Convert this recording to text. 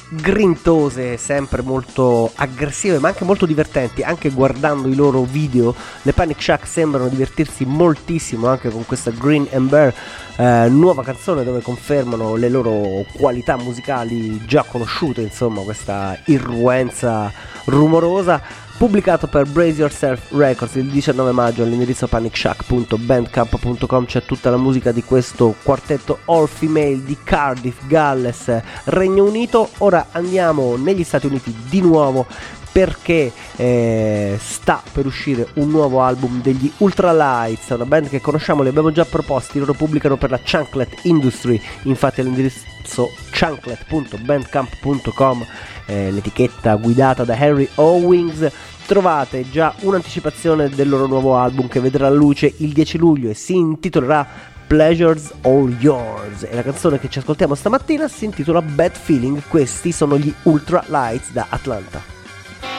grintose, sempre molto aggressive ma anche molto divertenti. Anche guardando i loro video, le Panic Shack sembrano divertirsi moltissimo anche con questa Green and Bear, nuova canzone dove confermano le loro qualità musicali già conosciute, insomma questa irruenza rumorosa. Pubblicato per Brace Yourself Records il 19 maggio all'indirizzo panicshack.bandcamp.com. c'è tutta la musica di questo quartetto all female di Cardiff, Galles, Regno Unito. Ora andiamo negli Stati Uniti di nuovo, perché sta per uscire un nuovo album degli Ultralights, una band che conosciamo, li abbiamo già proposti. Loro pubblicano per la Chunklet Industry, infatti all'indirizzo chunklet.bandcamp.com, l'etichetta guidata da Harry Owings, trovate già un'anticipazione del loro nuovo album che vedrà la luce il 10 luglio e si intitolerà Pleasures All Yours, e la canzone che ci ascoltiamo stamattina si intitola Bad Feeling. Questi sono gli Ultralights da Atlanta.